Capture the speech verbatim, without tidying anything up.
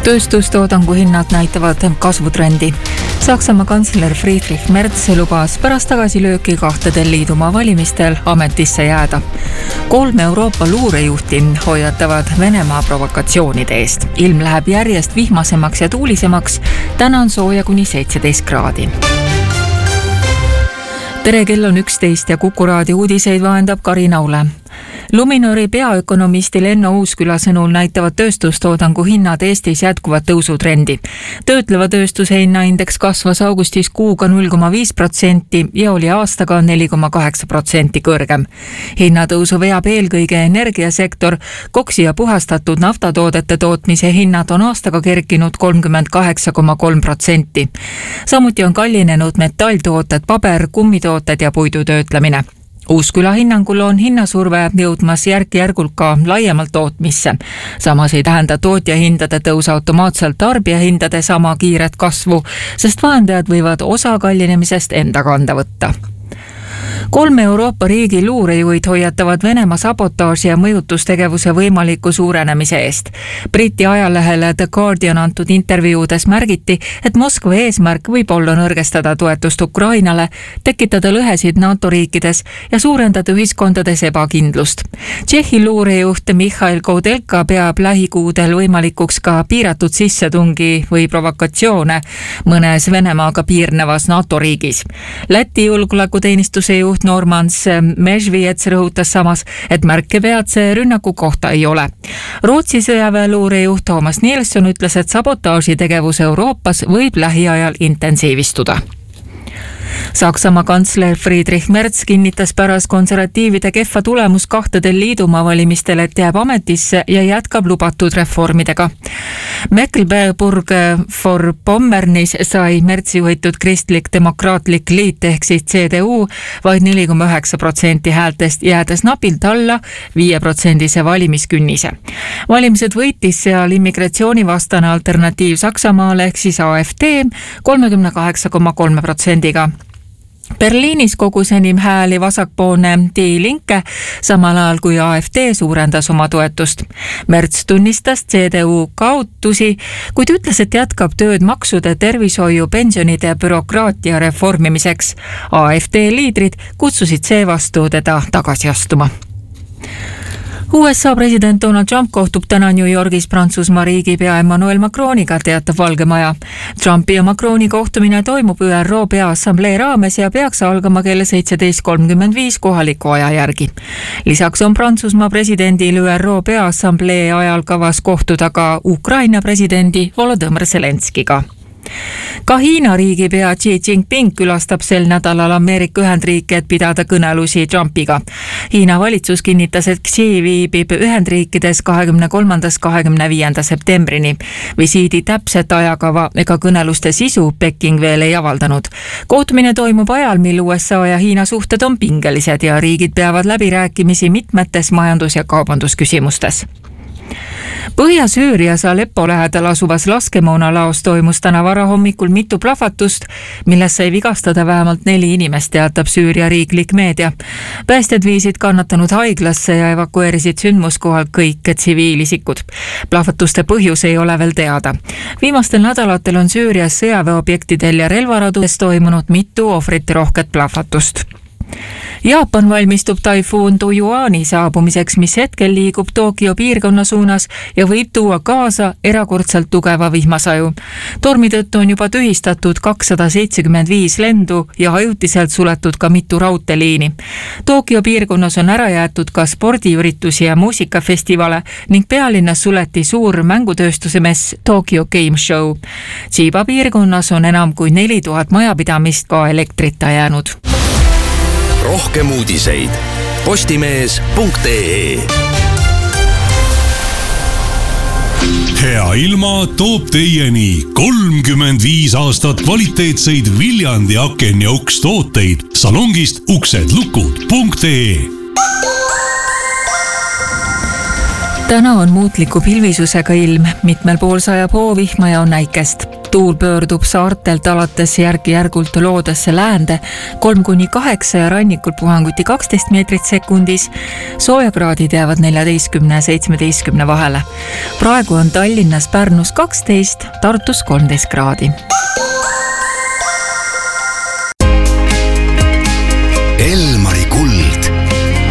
Tööstustoodangu hinnad näitavad kasvutrendi. Saksamaa kantsler Friedrich Merz lubas pärast tagasilööki kahtedel liidumaa valimistel ametisse jääda. Kolm Euroopa luurejuhti hoiatavad Venemaa provokatsioonide eest. Ilm läheb järjest vihmasemaks ja tuulisemaks. Täna on sooja kuni seitseteist kraadi. Tere, kell on üksteist ja Kuku raadio uudiseid vahendab Karina Ule. Luminori peaökonomistil Enno Uusküla sõnul näitavad tööstustoodangu hinnad Eestis jätkuvat tõusutrendi. Töötleva tööstuse hinnaindeks kasvas augustis kuuga null koma viis protsenti ja oli aastaga neli koma kaheksa protsenti kõrgem. Hinnatõusu veab eelkõige energiasektor, koksi ja puhastatud naftatoodete tootmise hinnad on aastaga kerkinud kolmkümmend kaheksa koma kolm protsenti. Samuti on kallinenud metalltooted, paber, kummitooted ja puidutöötlemine. Uusküla hinnangul on hinnasurve jõudmas järk-järgult ka laiemalt tootmisse. Samas ei tähenda tootjahindade tõus automaatselt tarbijahindade sama kiiret kasvu, sest vahendajad võivad osa kallinemisest enda kanda võtta. Kolme Euroopa riigi luurejuhid hoiatavad Venemaa sabotaaži ja mõjutustegevuse võimaliku suurenemise eest. Briti ajalehele The Guardian antud intervjuudes märgiti, et Moskva eesmärk võib olla nõrgestada toetust Ukrainale, tekitada lõhesid NATO riikides ja suurendada ühiskondades ebakindlust. Tšehhi luurejuht Michail Koudelka peab lähikuudel võimalikuks ka piiratud sissetungi või provokatsioone mõnes Venemaaga piirnevas NATO riigis. Läti julgeolekuteenistuse juht Normans Mežviets rõhutas samas, et märke peatse rünnaku kohta ei ole. Rootsi sõjaväeluurejuht Thomas Nielsen ütles, et sabotaažitegevus Euroopas võib lähiajal intensiivistuda. Saksamaa kantsler Friedrich Merz kinnitas pärast konservatiivide kehva tulemus kahtedel liidumaa valimistel, et jääb ametisse ja jätkab lubatud reformidega. Mecklenburg-Vorpommernis sai Merzi juhitud kristlik demokraatlik liit ehk siis C D U vaid neli koma üheksa protsenti häältest, jäädes napilt alla viie protsendise valimiskünnise. Valimised võitis seal immigratsioonivastane alternatiiv Saksamaale ehk siis A F D kolmekümne kaheksa koma kolme protsendiga. Berliinis kogus enim hääli vasakpoolne Die Linke, samal ajal kui A F D suurendas oma toetust. Merz tunnistas C D U kaotusi, kuid ütles, et jätkab tööd maksude, tervishoiu, pensionide ja bürokraatia reformimiseks. A F D liidrid kutsusid seevastu teda tagasi astuma. U S A president Donald Trump kohtub täna New Yorgis Prantsusmaa riigipea Emmanuel Macroniga, teatab Valge Maja. Trumpi ja Macroni kohtumine toimub Ü R O Peaassamblee raames ja peaks algama kell seitseteist kolmkümmend viis kohaliku aja järgi. Lisaks on Prantsusmaa presidendil Ü R O Peaassamblee ajal kavas kohtuda ka Ukraina presidendi Volodõmõr Zelenskiga. Ka Hiina riigipea Xi Jinping külastab sel nädalal Ameerika Ühendriike, et pidada kõnelusi Trumpiga. Hiina valitsus kinnitas, et Xi viibib Ühendriikides kahekümne kolmandast kahekümne viienda septembrini. Visiidi täpset ajakava ega kõneluste sisu Peking veel ei avaldanud. Kohtumine toimub ajal, mil U S A ja Hiina suhted on pingelised ja riigid peavad läbirääkimisi mitmetes majandus- ja kaubandusküsimustes. Põhja-Süürias Aleppo lähedal asuvas laskemoonalaos toimus täna varahommikul mitu plahvatust, milles sai vigastada vähemalt neli inimest, teatab Süüria riiklik meedia. Päästjad viisid kannatanud haiglasse ja evakueerisid sündmuskohalt kõik tsiviilisikud. Plahvatuste põhjus ei ole veel teada. Viimastel nädalatel on Süürias sõjaväeobjektidel ja relvaradudes toimunud mitu ohvrite rohket plahvatust. Jaapan valmistub taifuun Tujuani saabumiseks, mis hetkel liigub Tokyo piirkonna suunas ja võib tuua kaasa erakordselt tugeva vihmasaju. Tormi tõttu on juba tühistatud kakssada seitsekümmend viis lendu ja ajutiselt suletud ka mitu raudteeliini. Tokyo piirkonnas on ära jäetud ka spordiüritusi ja muusikafestivale ning pealinnas suleti suur mängutööstuse mess Tokyo Game Show. Chiba piirkonnas on enam kui neli tuhat majapidamist ka elektrita jäänud. Rohkem uudiseid postimees punkt ee. Hea ilma toob teieni kolmkümmend viis aastat kvaliteetseid Viljandi aken ja uks tooteid salongist uksed lukud punkt ee. täna on muutliku pilvisusega ilm, mitmel pool sajab hoovihma ja on näikest. Tuul pöördub saartelt alates järgi-järgult loodesse läände kolm kuni kaheksa ja rannikul puhanguti kaksteist meetrit sekundis. Soojakraadid jäävad neljateistkümne ja seitsmeteistkümne vahele. Praegu on Tallinnas, Pärnus kaksteist, Tartus kolmteist kraadi. Elmar